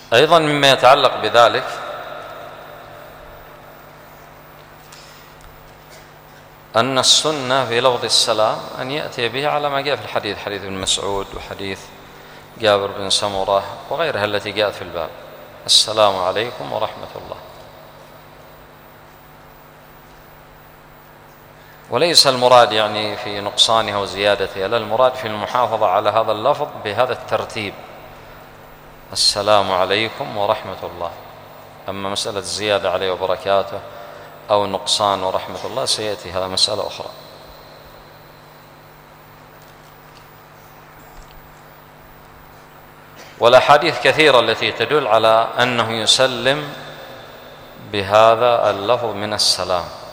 أيضا مما يتعلق بذلك أن السنة في لفظ السلام أن يأتي به على ما جاء في الحديث، حديث ابن مسعود وحديث جابر بن سمرة وغيرها التي جاءت في الباب: السلام عليكم ورحمة الله. وليس المراد يعني في نقصانها وزيادتها، لا، المراد في المحافظة على هذا اللفظ بهذا الترتيب: السلام عليكم ورحمة الله. أما مسألة الزيادة عليه وبركاته أو نقصان ورحمة الله سيأتي، هذا مسألة أخرى. والأحاديث كثيرة التي تدل على أنه يسلم بهذا اللفظ من السلام.